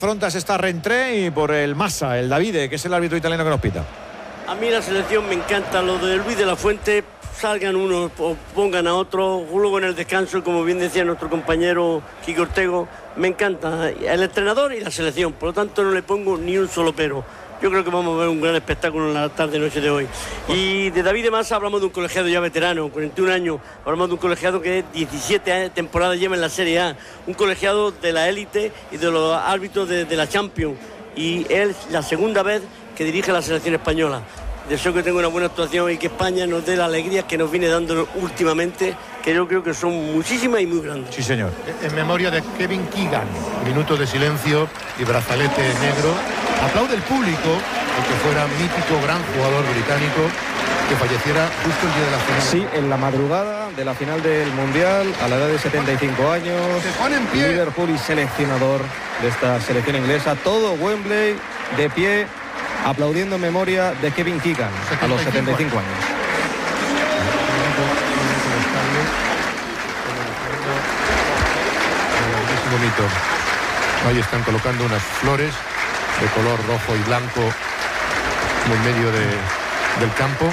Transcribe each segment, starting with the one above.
Frontas esta reentrée y por el Massa, el Davide, que es el árbitro italiano que nos pita. A mí la selección me encanta, lo de Luis de la Fuente, salgan unos o pongan a otros, luego en el descanso, como bien decía nuestro compañero Quique Ortego, me encanta el entrenador y la selección, por lo tanto no le pongo ni un solo pero. Yo creo que vamos a ver un gran espectáculo en la tarde-noche de hoy. Y de David de Massa hablamos de un colegiado ya veterano, 41 años, hablamos de un colegiado que 17 temporadas lleva en la Serie A, un colegiado de la élite y de los árbitros de la Champions, y él la segunda vez que dirige la selección española. Deseo que tenga una buena actuación y que España nos dé la alegría que nos viene dando últimamente, que yo creo que son muchísimas y muy grandes. Sí, señor. En memoria de Kevin Keegan, minuto de silencio y brazalete negro. Aplaude el público el que fuera mítico, gran jugador británico, que falleciera justo el día de la final. Sí, en la madrugada de la final del Mundial, a la edad de 75 años. Se pone en pie. Liverpool y seleccionador de esta selección inglesa. Todo Wembley de pie, aplaudiendo en memoria de Kevin Keegan a los 75 años. Bonito. Ahí están colocando unas flores de color rojo y blanco en medio del campo.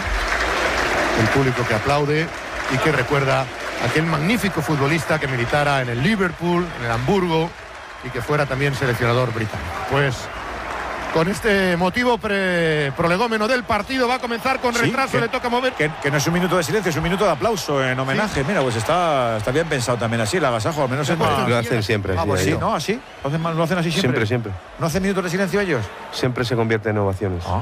El público que aplaude y que recuerda a aquel magnífico futbolista que militara en el Liverpool, en el Hamburgo, y que fuera también seleccionador británico. Pues con este motivo prolegómeno del partido va a comenzar con retraso, que, le toca mover. Que no es un minuto de silencio, es un minuto de aplauso en homenaje. Sí. Mira, pues está bien pensado también así, el agasajo, al menos en lo hacen siempre. Pues sí, ¿no? ¿Así? ¿Lo hacen así siempre? Siempre. ¿No hacen minutos de silencio ellos? Siempre se convierte en ovaciones. Bueno.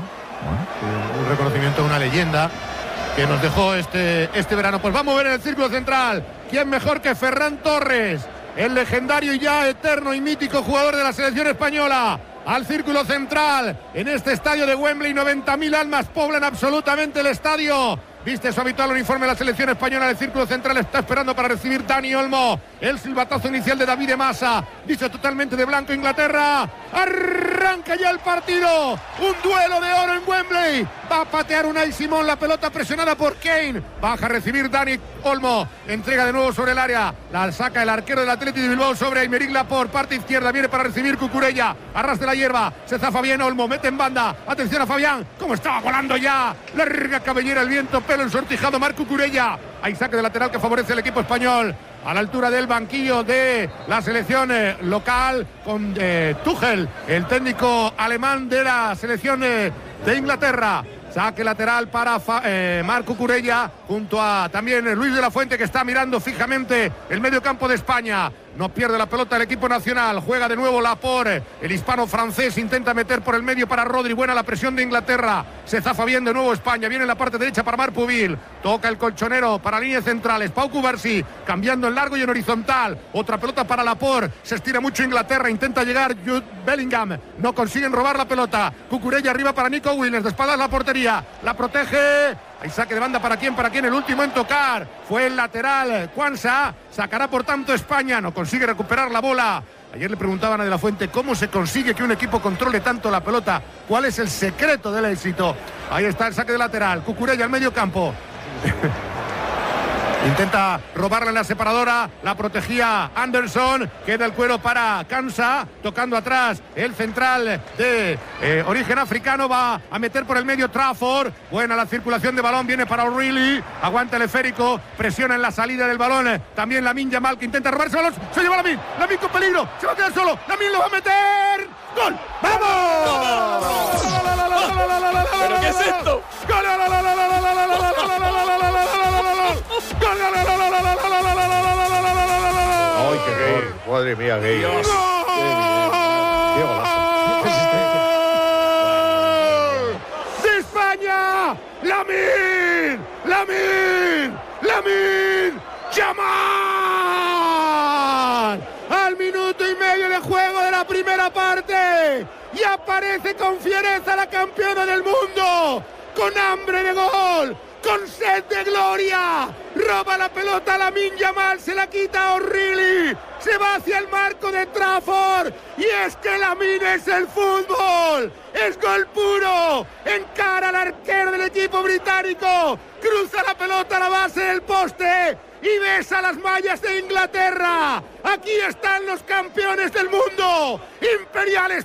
Un reconocimiento a una leyenda que nos dejó este verano. Pues vamos a ver en el círculo central quién mejor que Ferran Torres, el legendario y ya eterno y mítico jugador de la selección española. Al círculo central, en este estadio de Wembley, 90.000 almas poblan absolutamente el estadio. Viste su habitual uniforme la selección española. El círculo central está esperando para recibir Dani Olmo. El silbatazo inicial de David de Massa. Dice totalmente de blanco Inglaterra. Arranca ya el partido. Un duelo de oro en Wembley. Va a patear Unai Simón, la pelota presionada por Kane. Baja a recibir Dani Olmo. Entrega de nuevo sobre el área. La saca el arquero del Athletic de Bilbao sobre Aymeric Laporte. Parte izquierda, viene para recibir Cucurella. Arras de la hierba. Se zafa bien Olmo. Mete en banda. Atención a Fabián. Como estaba volando ya. Larga cabellera el viento. Pelo ensortijado Marc Cucurella. Hay saque de lateral que favorece al equipo español. A la altura del banquillo de la selección local con Tuchel, el técnico alemán de la selección de Inglaterra. Saque lateral para Marc Cucurella junto a también Luis de la Fuente, que está mirando fijamente el medio campo de España. No pierde la pelota el equipo nacional. Juega de nuevo Laporte. El hispano-francés intenta meter por el medio para Rodri. Buena la presión de Inglaterra. Se zafa bien de nuevo España. Viene en la parte derecha para Marc Pubil. Toca el colchonero para líneas centrales. Pau Cubarsí cambiando en largo y en horizontal. Otra pelota para Laporte. Se estira mucho Inglaterra. Intenta llegar Jude Bellingham. No consiguen robar la pelota. Cucurella arriba para Nico Williams. De espaldas la portería. La protege. Hay saque de banda para quién, el último en tocar fue el lateral Kwanza. Sacará por tanto España, no consigue recuperar la bola. Ayer le preguntaban a De la Fuente cómo se consigue que un equipo controle tanto la pelota, cuál es el secreto del éxito. Ahí está el saque de lateral, Cucurella al medio campo. Intenta robarla en la separadora, la protegía Anderson, queda el cuero para Kansa, tocando atrás el central de origen africano, va a meter por el medio Trafford, buena la circulación de balón, viene para O'Reilly, aguanta el esférico, presiona en la salida del balón, también Lamine Yamal que intenta robarse el balón, se lleva Lamine con peligro, se va a quedar solo, Lamine lo va a meter, ¡gol! ¡Vamos! ¿Pero qué es esto? ¡Gol! ¡Ay, qué gol! Madre mía, gay. ¡Dios! ¡Qué golazo! ¡De España! ¡Lamine Yamal! Al minuto y medio de juego de la primera parte. Y aparece con fiereza la campeona del mundo. Con hambre de gol. Con sed de gloria, roba la pelota a Lamine Yamal, se la quita a O'Reilly, se va hacia el marco de Trafford, y es que Lamine es el fútbol, es gol puro, encara al arquero del equipo británico, cruza la pelota a la base del poste, y besa las mallas de Inglaterra. Aquí están los campeones del mundo. Imperial